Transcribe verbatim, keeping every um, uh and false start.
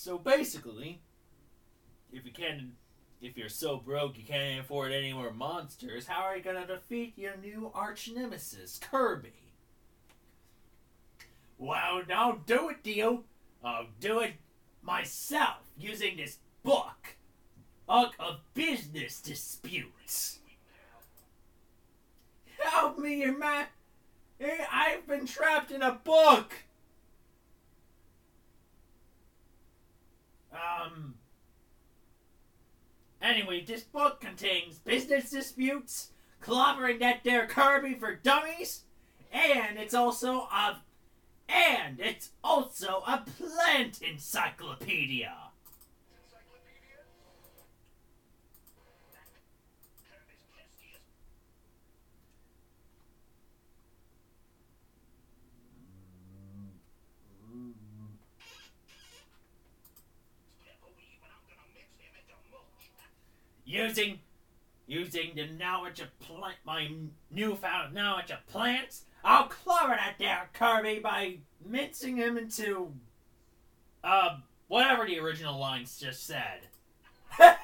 So basically, if you can't, if you're so broke you can't afford any more monsters, how are you gonna defeat your new arch nemesis, Kirby? Well, don't do it, Dio. I'll do it myself using this book. Book of Business Disputes. Help me, your man. I've been trapped in a book. Um. Anyway, this book contains business disputes, clobbering that there Kirby for dummies, and it's also a and it's also a plant encyclopedia. Using, using the knowledge of plant, my newfound knowledge of plants, I'll clobber that there Kirby by mincing him into, uh, whatever the original lines just said.